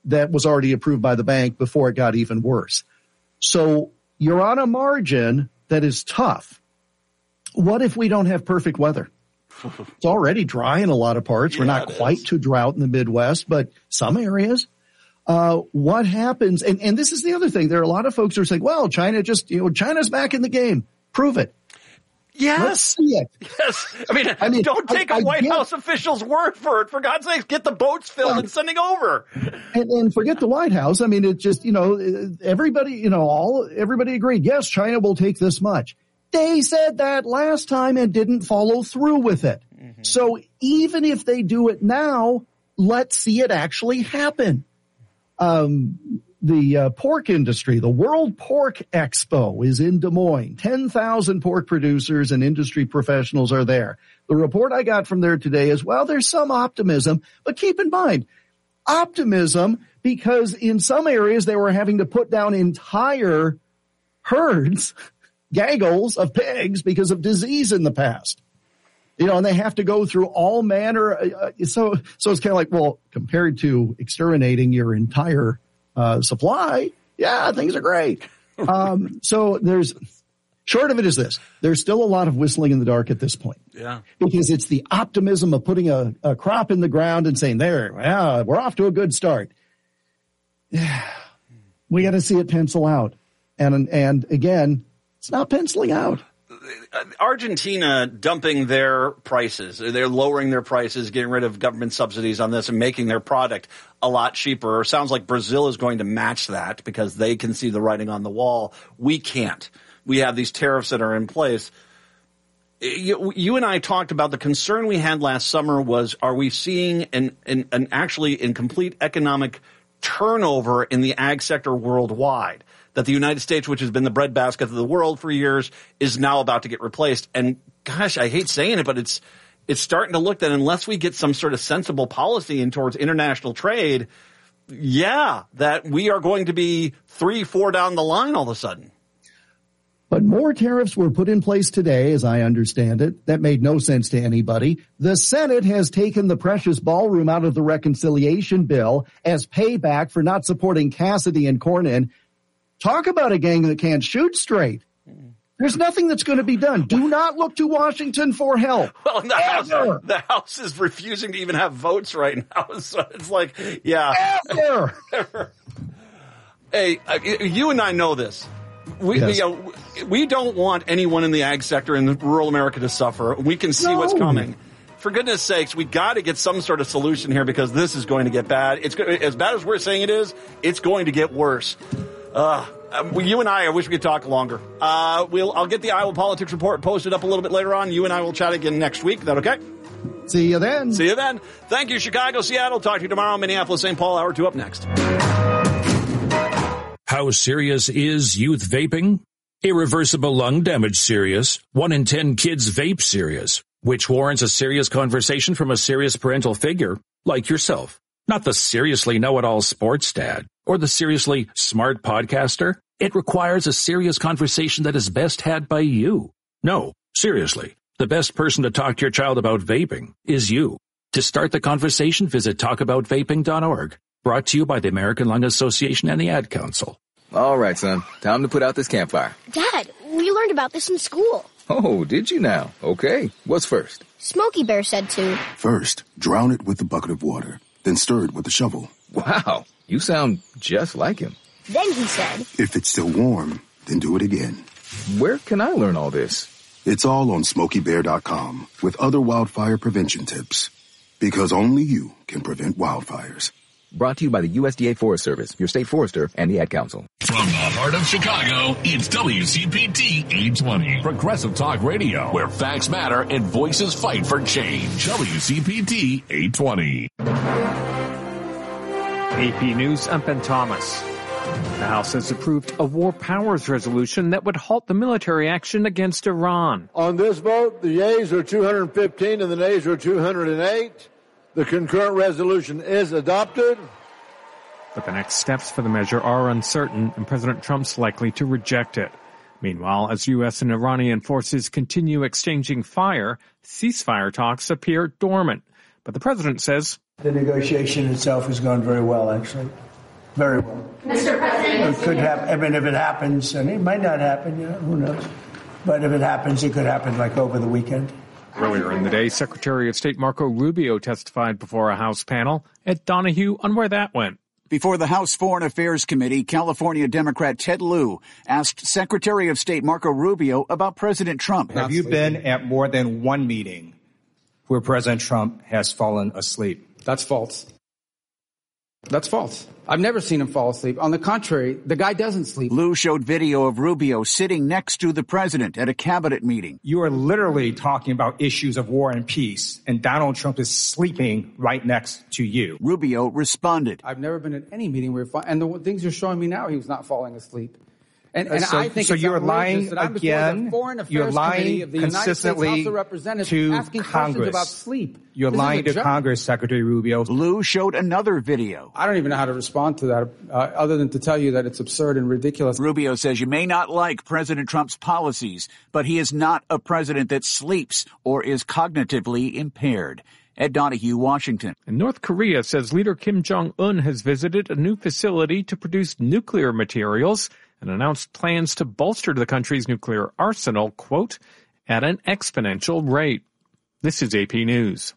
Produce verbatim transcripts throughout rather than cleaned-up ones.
that was already approved by the bank before it got even worse. So you're on a margin that is tough. What if we don't have perfect weather? It's already dry in a lot of parts. Yeah, We're not quite is. to drought in the Midwest, but some areas. Uh, what happens? And, and this is the other thing. There are a lot of folks who are saying, well, China just, you know, China's back in the game. Prove it. Yes. Let's see it. Yes. I mean, I mean don't take I, a I White House official's word for it. For God's sake, get the boats filled well, and sending over. And, and forget the White House. I mean, it just, you know, everybody, you know, all, everybody agreed. Yes, China will take this much. They said that last time and didn't follow through with it. Mm-hmm. So even if they do it now, let's see it actually happen. Um, the uh, pork industry, the World Pork Expo is in Des Moines. ten thousand pork producers and industry professionals are there. The report I got from there today is, well, there's some optimism, but keep in mind, optimism because in some areas they were having to put down entire herds gaggles of pigs because of disease in the past. You know, and they have to go through all manner. Uh, so, so it's kind of like, well, compared to exterminating your entire uh, supply, yeah, things are great. Um, so there's, short of it is this, there's still a lot of whistling in the dark at this point. Yeah. Because it's the optimism of putting a, a crop in the ground and saying, there, yeah, we're off to a good start. We got to see it pencil out. And, and again, it's not penciling out. Argentina dumping their prices. They're lowering their prices, getting rid of government subsidies on this and making their product a lot cheaper. Sounds like Brazil is going to match that because they can see the writing on the wall. We can't. We have these tariffs that are in place. You, you and I talked about the concern we had last summer was, are we seeing an, an, an actually incomplete economic turnover in the ag sector worldwide? That the United States, which has been the breadbasket of the world for years, is now about to get replaced. And gosh, I hate saying it, but it's it's starting to look that unless we get some sort of sensible policy in towards international trade, yeah, that we are going to be three, four down the line all of a sudden. But more tariffs were put in place today, as I understand it. That made no sense to anybody. The Senate has taken the precious ballroom out of the reconciliation bill as payback for not supporting Cassidy and Cornyn. Talk about a gang that can't shoot straight. There's nothing that's going to be done. Do not look to Washington for help. Well, the House, the House is refusing to even have votes right now. So it's like, yeah. Ever. Hey, uh, you and I know this. We, yes. we, uh, we don't want anyone in the ag sector in rural America to suffer. We can see no. what's coming. For goodness sakes, we got to get some sort of solution here because this is going to get bad. It's as bad as we're saying it is. It's going to get worse. Uh, you and I, I wish we could talk longer. Uh, we'll, I'll get the Iowa Politics Report posted up a little bit later on. You and I will chat again next week. Is that okay? See you then. See you then. Thank you, Chicago, Seattle. Talk to you tomorrow. Minneapolis, Saint Paul, hour two up next. How serious is youth vaping? Irreversible lung damage serious. One in ten kids vape serious, which warrants a serious conversation from a serious parental figure like yourself. Not the seriously know-it-all sports dad or the seriously smart podcaster. It requires a serious conversation that is best had by you. No, seriously, the best person to talk to your child about vaping is you. To start the conversation, visit talk about vaping dot org. Brought to you by the American Lung Association and the Ad Council. All right, son. Time to put out this campfire. Dad, we learned about this in school. Oh, did you now? Okay. What's first? Smokey Bear said to. First, drown it with a bucket of water. Then stir it with a shovel. Wow, you sound just like him. Then he said, if it's still warm, then do it again. Where can I learn all this? It's all on smokey bear dot com with other wildfire prevention tips. Because only you can prevent wildfires. Brought to you by the U S D A Forest Service, your state forester, and the Ad Council. From the heart of Chicago, it's W C P T eight twenty. Progressive Talk Radio, where facts matter and voices fight for change. W C P T eight twenty. A P News, I'm Ben Thomas. The House has approved a war powers resolution that would halt the military action against Iran. On this vote, the yeas are two hundred fifteen and the nays are two hundred eight. The concurrent resolution is adopted. But the next steps for the measure are uncertain, and President Trump's likely to reject it. Meanwhile, as U S and Iranian forces continue exchanging fire, ceasefire talks appear dormant. But the president says the negotiation itself has gone very well, actually. Very well. Mister President. It could happen. I mean, if it happens, and it might not happen, you know, who knows? But if it happens, it could happen like over the weekend. Earlier in the day, Secretary of State Marco Rubio testified before a House panel. Ed Donahue on where that went. Before the House Foreign Affairs Committee, California Democrat Ted Lieu asked Secretary of State Marco Rubio about President Trump. Have you been at more than one meeting where President Trump has fallen asleep? That's false. That's false. I've never seen him fall asleep. On the contrary, the guy doesn't sleep. Lieu showed video of Rubio sitting next to the president at a cabinet meeting. You are literally talking about issues of war and peace, and Donald Trump is sleeping right next to you. Rubio responded. I've never been at any meeting where, and the things you're showing me now, he was not falling asleep. And, and so, I think so it's you're lying that I'm again. The Foreign Affairs you're lying Committee of the consistently United States House of Representatives to asking Congress questions about sleep. You're this lying to joke. Congress, Secretary Rubio. Lieu showed another video. I don't even know how to respond to that, uh, other than to tell you that it's absurd and ridiculous. Rubio says you may not like President Trump's policies, but he is not a president that sleeps or is cognitively impaired. Ed Donahue, Washington. And North Korea says leader Kim Jong-un has visited a new facility to produce nuclear materials and announced plans to bolster the country's nuclear arsenal, quote, at an exponential rate. This is A P News.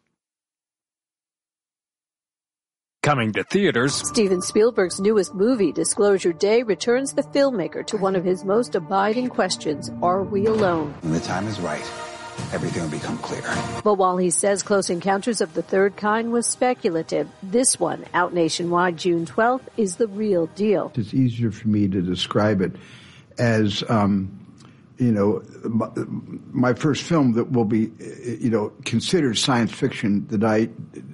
Coming to theaters. Steven Spielberg's newest movie, Disclosure Day, returns the filmmaker to one of his most abiding questions, are we alone? When the time is right, everything will become clear. But while he says Close Encounters of the Third Kind was speculative, this one, out nationwide June twelfth, is the real deal. It's easier for me to describe it as, um, you know, my, my first film that will be, you know, considered science fiction that I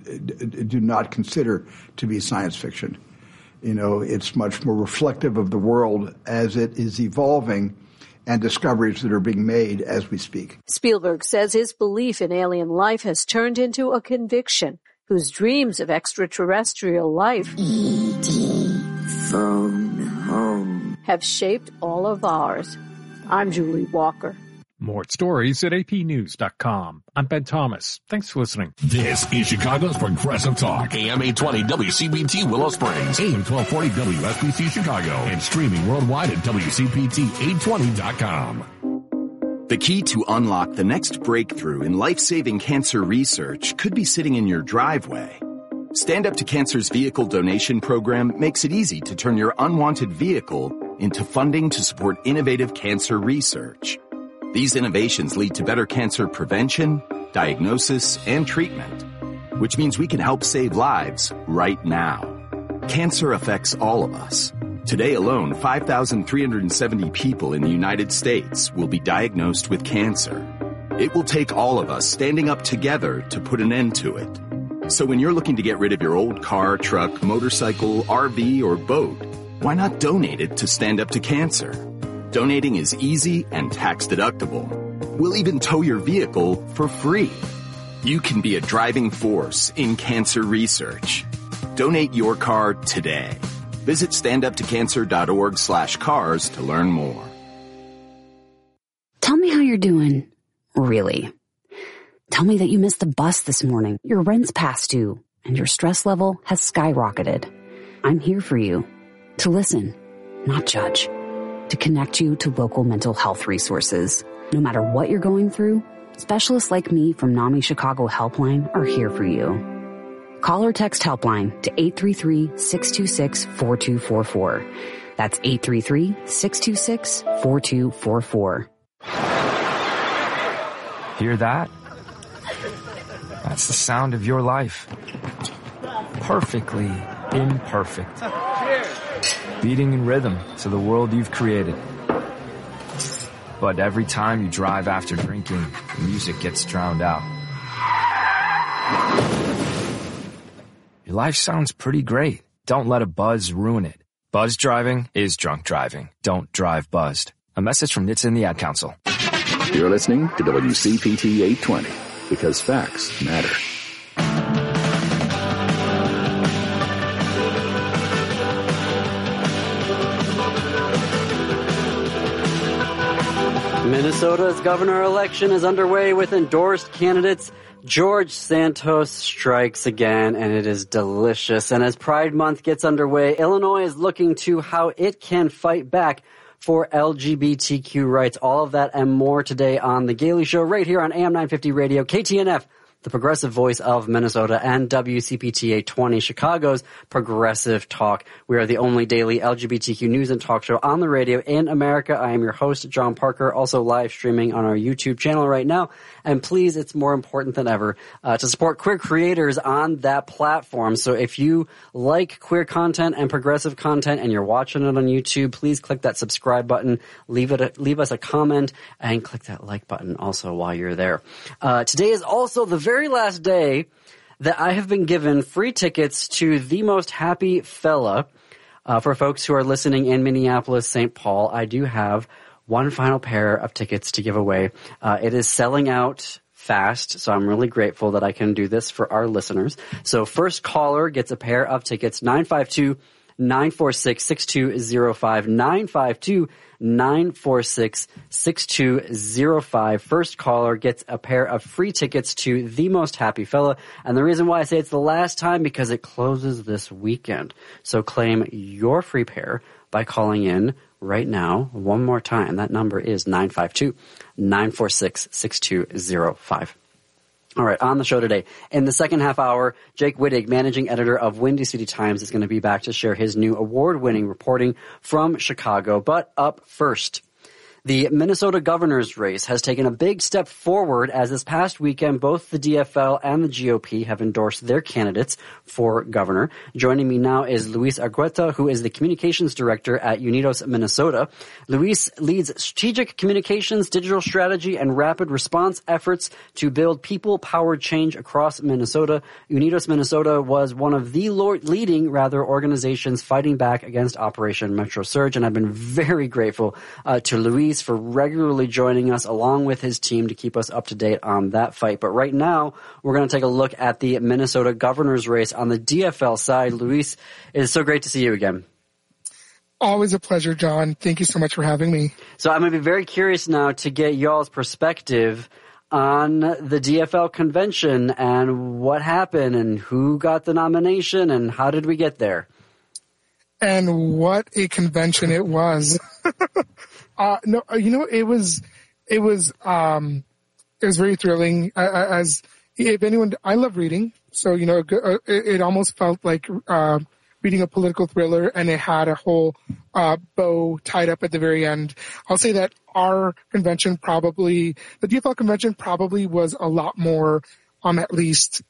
do not consider to be science fiction. You know, it's much more reflective of the world as it is evolving and discoveries that are being made as we speak. Spielberg says his belief in alien life has turned into a conviction, whose dreams of extraterrestrial life E T phone home have shaped all of ours. I'm Julie Walker. More stories at A P news dot com. I'm Ben Thomas. Thanks for listening. This is Chicago's Progressive Talk. A M eight twenty W C B T Willow Springs. A M twelve forty W S B C Chicago. And streaming worldwide at W C P T eight twenty dot com. The key to unlock the next breakthrough in life-saving cancer research could be sitting in your driveway. Stand Up to Cancer's vehicle donation program makes it easy to turn your unwanted vehicle into funding to support innovative cancer research. These innovations lead to better cancer prevention, diagnosis, and treatment, which means we can help save lives right now. Cancer affects all of us. Today alone, five thousand three hundred seventy people in the United States will be diagnosed with cancer. It will take all of us standing up together to put an end to it. So when you're looking to get rid of your old car, truck, motorcycle, R V, or boat, why not donate it to Stand Up to Cancer? Donating is easy and tax deductible. We'll even tow your vehicle for free. You can be a driving force in cancer research. Donate your car today. Visit standuptocancer.org slash cars to learn more. Tell me how you're doing. Really. Tell me that you missed the bus this morning, your rent's past due, and your stress level has skyrocketed. I'm here for you. To listen, not judge. To connect you to local mental health resources. No matter what you're going through, specialists like me from NAMI Chicago Helpline are here for you. Call or text Helpline to eight three three, six two six, four two four four. That's eight three three, six two six, four two four four. Hear that? That's the sound of your life. Perfectly imperfect. Beating in rhythm to the world you've created. But every time you drive after drinking, the music gets drowned out. Your life sounds pretty great. Don't let a buzz ruin it. Buzz driving is drunk driving. Don't drive buzzed. A message from N H T S A and the Ad Council. You're listening to W C P T eight twenty, because facts matter. Minnesota's governor election is underway with endorsed candidates George Santos strikes again, and it is delicious. And as Pride Month gets underway, Illinois is looking to how it can fight back for L G B T Q rights. All of that and more today on The Gailey Show right here on A M nine fifty Radio, K T N F, the progressive voice of Minnesota, and W C P T eight twenty, Chicago's progressive talk. We are the only daily L G B T Q news and talk show on the radio in America. I am your host, John Parker, also live streaming on our YouTube channel right now. And please, it's more important than ever uh, to support queer creators on that platform. So if you like queer content and progressive content and you're watching it on YouTube, please click that subscribe button, leave it, a, leave us a comment, and click that like button also while you're there. Uh, today is also the very last day that I have been given free tickets to The Most Happy Fella. Uh, for folks who are listening in Minneapolis, Saint Paul, I do have one final pair of tickets to give away. Uh, it is selling out fast, so I'm really grateful that I can do this for our listeners. So first caller gets a pair of tickets, nine five two, nine four six, six two zero five, nine five two, nine four six, six two zero five. First caller gets a pair of free tickets to The Most Happy Fella. And the reason why I say it's the last time, because it closes this weekend. So claim your free pair by calling in right now. One more time. That number is nine five two, nine four six, six two zero five. All right, on the show today, in the second half hour, Jake Wittig, managing editor of Windy City Times, is going to be back to share his new award-winning reporting from Chicago. But up first, the Minnesota governor's race has taken a big step forward as this past weekend both the D F L and the G O P have endorsed their candidates for governor. Joining me now is Luis Argueta, who is the communications director at Unidos Minnesota. Luis leads strategic communications, digital strategy, and rapid response efforts to build people-powered change across Minnesota. Unidos Minnesota was one of the leading, rather, organizations fighting back against Operation Metro Surge, and I've been very grateful uh, to Luis for regularly joining us along with his team to keep us up to date on that fight. But right now, we're going to take a look at the Minnesota governor's race on the D F L side. Luis, it is so great to see you again. Always a pleasure, John. Thank you so much for having me. So I'm going to be very curious now to get y'all's perspective on the D F L convention and what happened and who got the nomination and how did we get there? And what a convention it was. Uh, no, you know, it was, it was, um, it was very thrilling. Uh, as if anyone, I love reading. So, you know, it, it almost felt like, uh, reading a political thriller, and it had a whole, uh, bow tied up at the very end. I'll say that our convention probably, the D F L convention probably was a lot more, um, at least,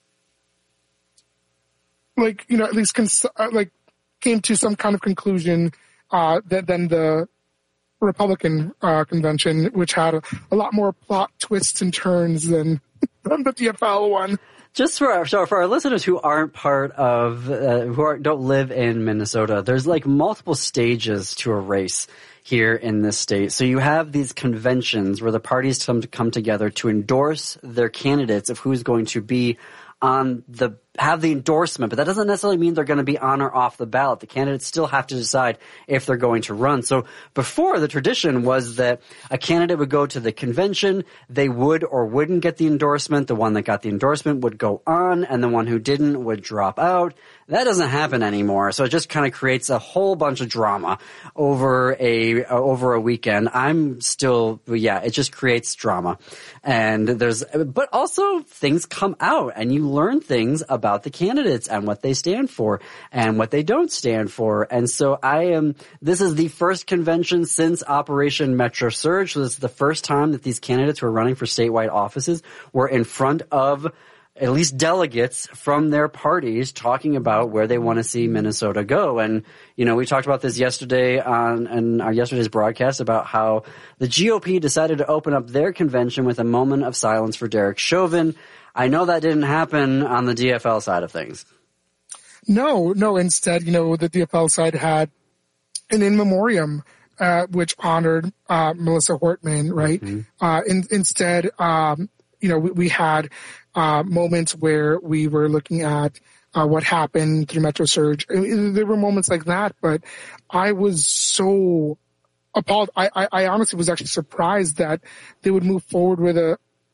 like, you know, at least, cons- like, came to some kind of conclusion, uh, than, than the, Republican uh, convention, which had a, a lot more plot twists and turns than, than the D F L one. Just for our, so for our listeners who aren't part of, uh, who aren't, don't live in Minnesota, there's like multiple stages to a race here in this state. So you have these conventions where the parties come to come together to endorse their candidates of who's going to be on the have the endorsement, but that doesn't necessarily mean they're going to be on or off the ballot. The candidates still have to decide if they're going to run. So before, the tradition was that a candidate would go to the convention, they would or wouldn't get the endorsement. The one that got the endorsement would go on, and the one who didn't would drop out. That doesn't happen anymore. So it just kind of creates a whole bunch of drama over a uh, over a weekend. I'm still, yeah, it just creates drama. And there's, but also things come out and you learn things about about the candidates and what they stand for and what they don't stand for. And so I am, this is the first convention since Operation Metro Surge. So this is the first time that these candidates who are running for statewide offices were in front of at least delegates from their parties talking about where they want to see Minnesota go. And, you know, we talked about this yesterday on, on our yesterday's broadcast about how the G O P decided to open up their convention with a moment of silence for Derek Chauvin. I know that didn't happen on the D F L side of things. No, no. Instead, you know, the D F L side had an in memoriam, uh, which honored uh, Melissa Hortman, right? Mm-hmm. Uh, in, instead, um, you know, we, we had uh, moments where we were looking at uh, what happened through Metro Surge. I mean, there were moments like that, but I was so appalled. I, I, I honestly was actually surprised that they would move forward with a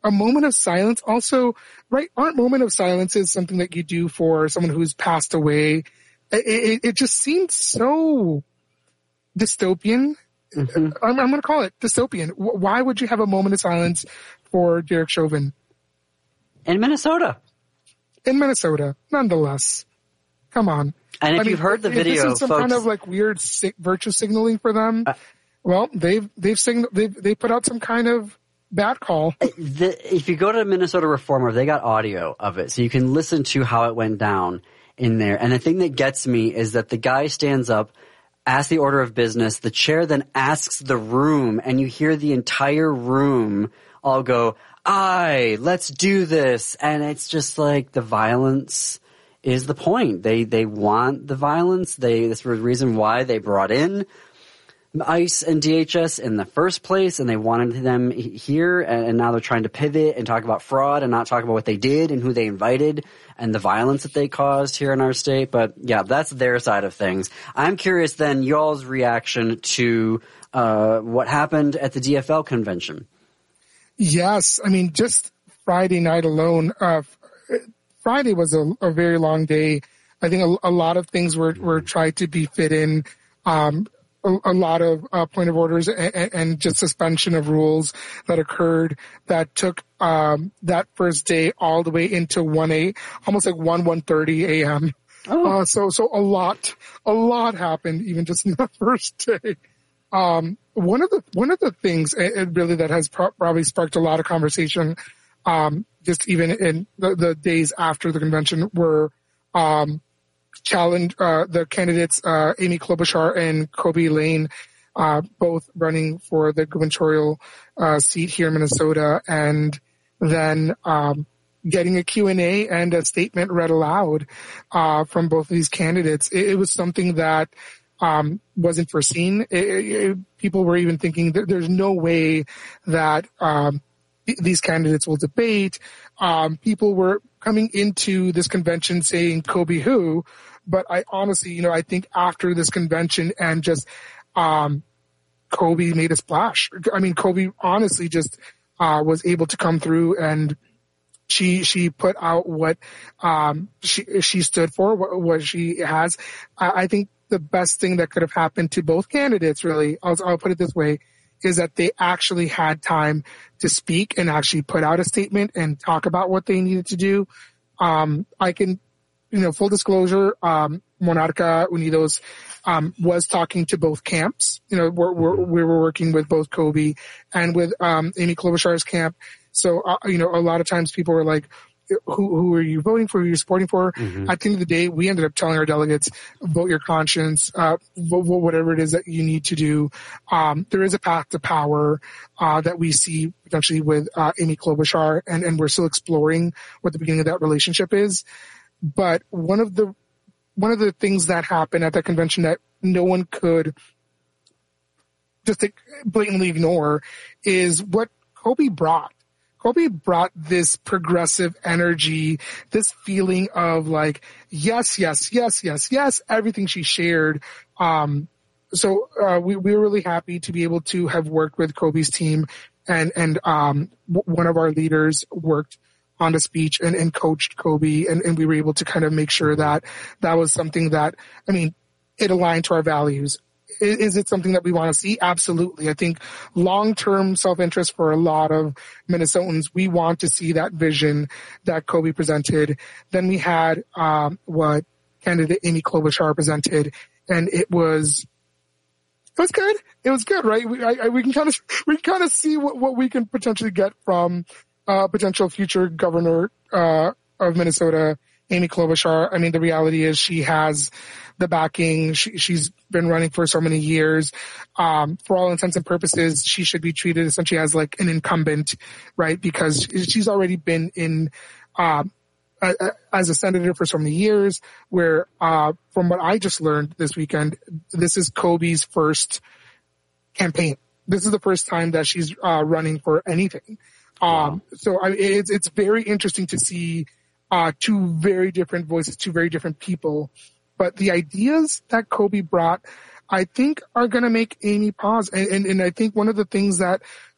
a moment of silence also, right? Aren't moment of silences something that you do for someone who's passed away? It, it, it just seemed so dystopian. Mm-hmm. I'm, I'm going to call it dystopian. Why would you have a moment of silence for Derek Chauvin? In Minnesota. In Minnesota, nonetheless. Come on. And if I mean, you've heard the if video, this is some folks, kind of like weird sig- virtue signaling for them. Uh, well, they've they've signal they've they put out some kind of bad call. The, if you go to Minnesota Reformer, they got audio of it, so you can listen to how it went down in there. And the thing that gets me is that the guy stands up, asks the order of business. The chair then asks the room, and you hear the entire room all go, "Aye, let's do this." And it's just like the violence is the point. They they want the violence. They that's the reason why they brought in ICE and D H S in the first place, and they wanted them here, and now they're trying to pivot and talk about fraud and not talk about what they did and who they invited and the violence that they caused here in our state. But yeah, that's their side of things. I'm curious then y'all's reaction to uh, what happened at the D F L convention. Yes, I mean, just Friday night alone, uh, Friday was a, a very long day. I think a, a lot of things were, were tried to be fit in. Um, a, a lot of uh, point of orders and, and just suspension of rules that occurred that took um, that first day all the way into one a almost like one one thirty a.m. Oh. Uh, so so a lot a lot happened even just in the first day. Um, one of the one of the things it really that has pro- probably sparked a lot of conversation. Um, just even in the, the days after the convention were, um, challenge, uh, the candidates, uh, Amy Klobuchar and Kobie Lane, uh, both running for the gubernatorial, uh, seat here in Minnesota, and then, um, getting a Q and A and a statement read aloud, uh, from both of these candidates. It, it was something that, um, wasn't foreseen. It, it, people were even thinking that there's no way that, um, these candidates will debate. Um, people were coming into this convention saying Kobie who, but I honestly, you know, I think after this convention and just, um, Kobie made a splash. I mean, Kobie honestly just, uh, was able to come through and she, she put out what, um, she, she stood for, what, what she has. I, I think the best thing that could have happened to both candidates, really, I'll, I'll put it this way, is that they actually had time to speak and actually put out a statement and talk about what they needed to do. Um, I can, you know, full disclosure, um, Monarca Unidos, um, was talking to both camps. You know, we're, we're, we were working with both Kobie and with, um, Amy Klobuchar's camp. So, uh, you know, a lot of times people were like, who, who are you voting for? Who are you supporting for? Mm-hmm. At the end of the day, we ended up telling our delegates, vote your conscience, uh, vote, vote whatever it is that you need to do. Um, there is a path to power, uh, that we see potentially with, uh, Amy Klobuchar, and, and we're still exploring what the beginning of that relationship is. But one of the, one of the things that happened at that convention that no one could just blatantly ignore is what Kobie brought. Kobie brought this progressive energy, this feeling of like, yes, yes, yes, yes, yes, everything she shared. Um, so, uh, we, we were really happy to be able to have worked with Kobie's team, and, and, um, w- one of our leaders worked on the speech and, and coached Kobie, and, and we were able to kind of make sure that that was something that, I mean, it aligned to our values. Is, is it something that we want to see? Absolutely. I think long-term self-interest for a lot of Minnesotans, we want to see that vision that Kobie presented. Then we had um, what candidate Amy Klobuchar presented, and it was it was good. It was good, right? We, I, I, we can kind of we can kind of see what, what we can potentially get from uh, potential future governor uh, of Minnesota, Amy Klobuchar. I mean, the reality is she has the backing. She, she's been running for so many years. Um, for all intents and purposes, she should be treated essentially as like an incumbent, right? Because she's already been in, um, a, a, as a senator for so many years, where, uh, from what I just learned this weekend, this is Kobie's first campaign. This is the first time that she's, uh, running for anything. Um, wow. so I, it's, it's very interesting to see, uh, two very different voices, two very different people. But the ideas that Kobie brought, I think, are going to make Amy pause. And, and, and I think one of the things that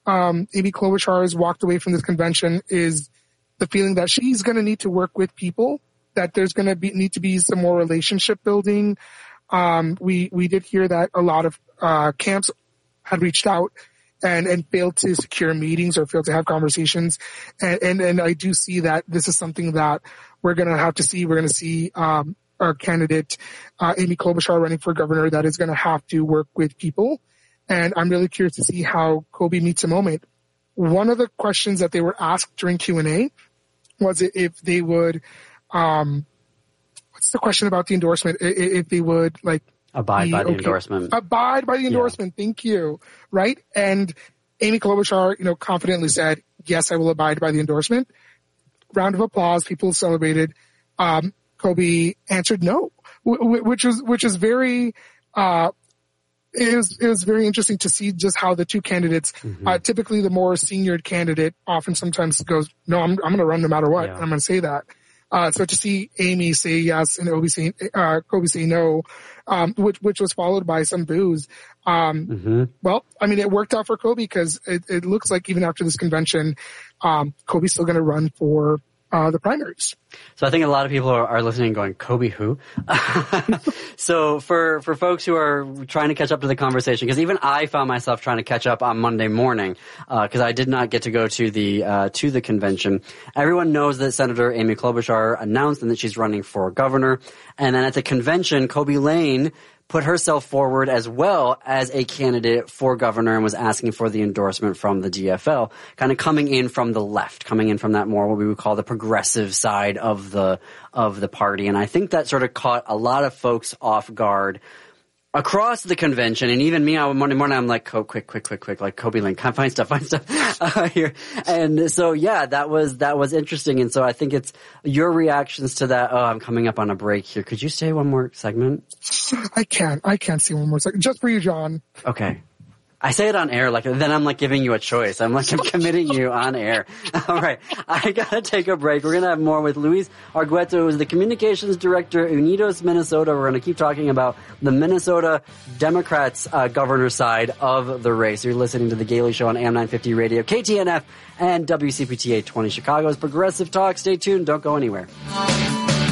um, Amy Klobuchar has walked away from this convention is the feeling that she's going to need to work with people, that there's going to be need to be some more relationship building. Um, we we did hear that a lot of uh, camps had reached out and and failed to secure meetings or failed to have conversations, and and, and I do see that this is something that we're going to have to see. We're going to see um, our candidate uh, Amy Klobuchar running for governor that is going to have to work with people, and I'm really curious to see how Kobe meets a moment. One of the questions that they were asked during Q and A was if they would, um, what's the question about the endorsement? If they would like abide be by the okay, endorsement. Abide by the endorsement. Yeah. Thank you. Right. And Amy Klobuchar, you know, confidently said, yes, I will abide by the endorsement. Round of applause. People celebrated. Um, Kobe answered no, which was, which is very, uh, It was, it was very interesting to see just how the two candidates, mm-hmm. uh, typically the more senior candidate often sometimes goes, no, I'm, I'm going to run no matter what. Yeah. And I'm going to say that. Uh, so to see Amy say yes and Kobe say, uh, Kobe say no, um, which, which was followed by some boos. Um, mm-hmm. well, I mean, it worked out for Kobe because it, it looks like even after this convention, um, Kobe's still going to run for, Uh, the primaries. So I think a lot of people are, are listening going, Kobe who? So for, for folks who are trying to catch up to the conversation, because even I found myself trying to catch up on Monday morning, uh, because I did not get to go to the, uh, to the convention. Everyone knows that Senator Amy Klobuchar announced and that she's running for governor. And then at the convention, Kobe Lane put herself forward as well as a candidate for governor and was asking for the endorsement from the D F L, kind of coming in from the left, coming in from that more what we would call the progressive side of the of the party. And I think that sort of caught a lot of folks off guard across the convention, and even me on Monday morning, I'm like, oh, quick, quick, quick, quick, like Kobe Lane, can I find stuff, find stuff uh, here. And so, yeah, that was, that was interesting. And so I think it's your reactions to that. Oh, I'm coming up on a break here. Could you say one more segment? I can't, I can't see one more segment. Just for you, John. Okay. I say it on air, like, then I'm like giving you a choice. I'm like, I'm committing you on air. All right. I gotta take a break. We're gonna have more with Luis Argueto, who's the communications director at Unidos, Minnesota. We're gonna keep talking about the Minnesota Democrats, uh, governor side of the race. You're listening to The Gailey Show on A M nine fifty Radio, K T N F, and W C P T eight twenty Chicago's Progressive Talk. Stay tuned. Don't go anywhere.